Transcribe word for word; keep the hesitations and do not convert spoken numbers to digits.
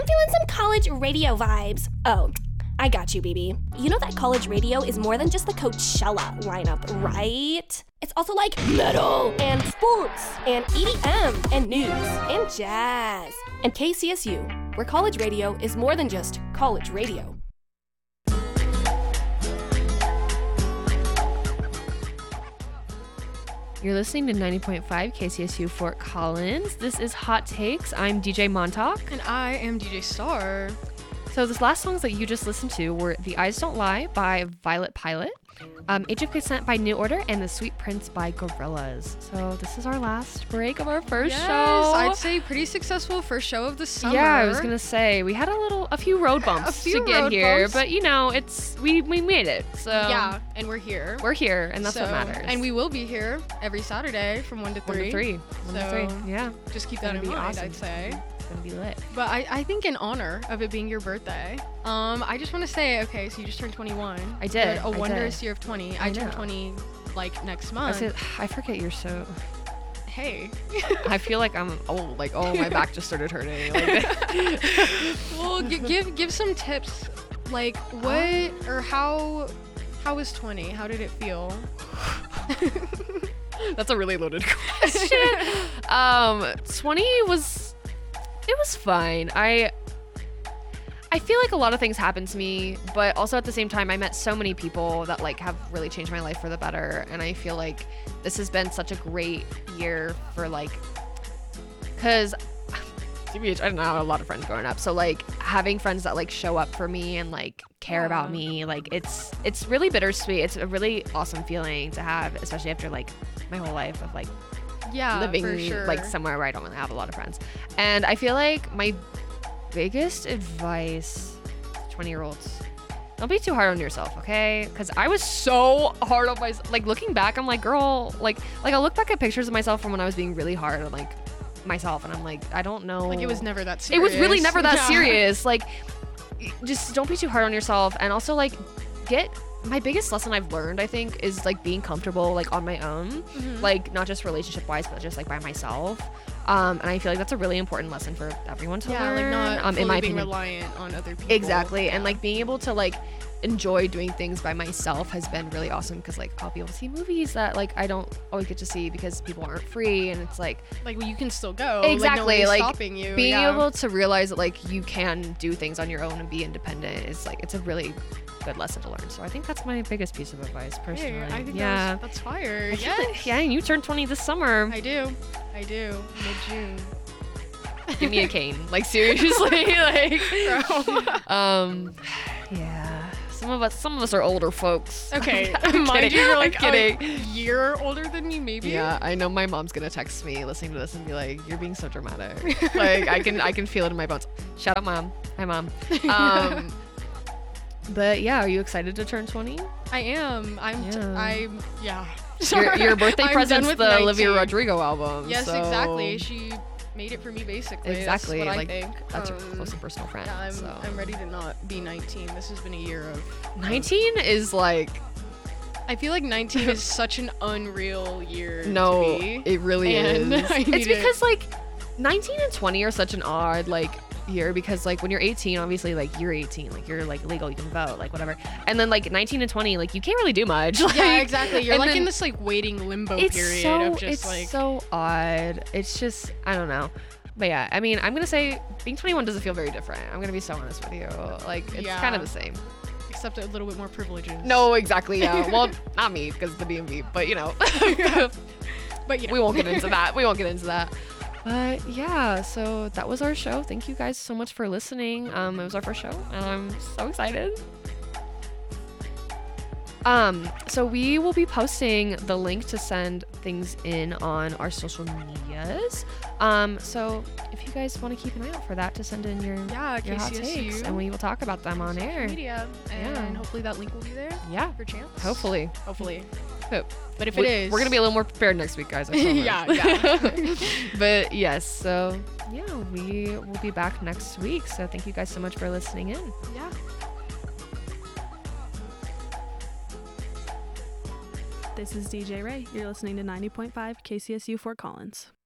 I'm feeling some college radio vibes. Oh, I got you, B B. You know that college radio is more than just the Coachella lineup, right? It's also like metal and sports and E D M and news and jazz. And K C S U, where college radio is more than just college radio. You're listening to ninety point five K C S U Fort Collins. This is Hot Takes. I'm D J Montauk. And I am D J Star. So this last songs that you just listened to were The Eyes Don't Lie by Violet Pilot, um, Age of Consent by New Order, and The Sweet Prince by Gorillaz. So this is our last break of our first yes, show. I'd say pretty successful first show of the summer. Yeah, I was gonna say we had a little, a few road bumps few to get road here, bumps. but you know, it's we we made it. So yeah, and we're here. we're here, and that's So- what matters. And we will be here every Saturday from one to one three. to three, one to So, three. Yeah, Just keep It's that gonna in be mind, awesome. I'd say. It's gonna be lit. But I, I think in honor of it being your birthday, um, I just want to say, okay, so you just turned twenty-one. I did, You had I a wondrous did. year of twenty. I, I turned know. twenty like next I, month. said, I forget you're so. Hey. I feel like I'm old. Like, oh, my back just started hurting. Like, Well, g- give give some tips. Like what or how how was twenty? How did it feel? that's a really loaded question. um, twenty was, it was fine. I, I feel like a lot of things happened to me, but also at the same time, I met so many people that like have really changed my life for the better. And I feel like this has been such a great year for like, cause T B H, I didn't have a lot of friends growing up. So like having friends that like show up for me and like care about Yeah. me, like it's, it's really bittersweet. It's a really awesome feeling to have, especially after like my whole life of like Yeah, living for sure. like somewhere where I don't really have a lot of friends. And I feel like my biggest advice to twenty year olds, don't be too hard on yourself, okay? Because I was so hard on myself. Like looking back, I'm like, girl, like like I look back at pictures of myself from when I was being really hard on like myself, and I'm like, I don't know. Like it was never that It serious. was really never that Yeah. serious. Like, just don't be too hard on yourself, and also like get. My biggest lesson I've learned, I think, is like being comfortable like on my own, Mhm. like not just relationship wise, but just like by myself. Um, and I feel like that's a really important lesson for everyone to Yeah, learn. like not um, fully in my being opinion, reliant on other people. exactly, and Yeah. like being able to like enjoy doing things by myself has been really awesome because like I'll be able to see movies that like I don't always get to see because people aren't free, and it's like like well, you can still go. Exactly, like, like, nobody's stopping you. being yeah. able to realize that like you can do things on your own and be independent is like it's a really good lesson to learn. So I think that's my biggest piece of advice personally. Hey, I think yeah. that's, that's fire. I Yeah, can't believe- yeah, and you turned twenty this summer. I do. I do. Mid June. Give me a cane. Like seriously, like um yeah. Some of us some of us are older folks. Okay, I'm mind kidding. you, you're I'm like kidding. a year older than me, maybe. Yeah, I know my mom's gonna text me listening to this and be like, "You're being so dramatic." Like I can I can feel it in my bones. Shout out, mom. Hi, mom. Um, but yeah, are you excited to turn twenty? I am. I'm. T- Yeah. I'm. Yeah. Your, your birthday I'm done present's with the Olivia nineteen. Rodrigo album. Yes, so- exactly. She made it for me, basically. Exactly. That's what like I think. that's Um, your close and personal friend. Yeah, I'm. so. I'm ready to not be nineteen. This has been a year of. nineteen is like I feel like nineteen is such an unreal year. no, To be. it really And is. I It's need it. because like nineteen and twenty are such an odd like year because like when you're eighteen, obviously like you're eighteen, like you're like legal, you can vote, like whatever. And then like nineteen and twenty, like you can't really do much. Like, Yeah, exactly. You're and like then- in this like waiting limbo it's period so of just it's like. so odd. It's just I don't know. But yeah, I mean, I'm gonna say being twenty-one doesn't feel very different. I'm gonna be so honest with you. Like it's Yeah. kind of the same. Except a little bit more privileges. No, exactly. Yeah. Well, not me because the D M V, but you know, But you know. we won't get into that. We won't get into that. But yeah, so that was our show. Thank you guys so much for listening. Um, it was our first show, and I'm so excited. Um, so we will be posting the link to send things in on our social medias. Um, so if you guys want to keep an eye out for that to send in your Yeah, your hot K C S U. takes, and we will talk about them on social air. media, and Yeah. hopefully that link will be there Yeah, for chance. hopefully. Hopefully. Hope. But if we, it is, we're gonna be a little more prepared next week, guys. I promise. Yeah, yeah. But yes, so yeah, we will be back next week. So thank you guys so much for listening in. Yeah. This is D J Ray. You're listening to ninety point five K C S U Fort Collins.